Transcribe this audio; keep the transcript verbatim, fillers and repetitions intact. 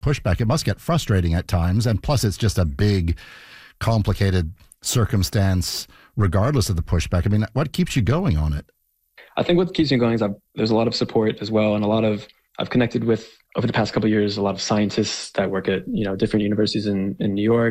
pushback. It must get frustrating at times. And plus, it's just a big, complicated circumstance, regardless of the pushback. I mean, what keeps you going on it? I think what keeps me going is I've, there's a lot of support as well. And a lot of, I've connected with, over the past couple of years, a lot of scientists that work at, you know, different universities in, in New York.